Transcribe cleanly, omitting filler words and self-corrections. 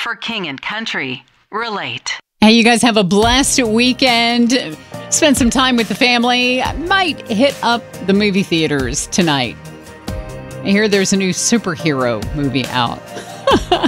For King and Country, relate. Hey, you guys have a blessed weekend. Spend some time with the family. Might hit up the movie theaters tonight. I hear there's a new superhero movie out.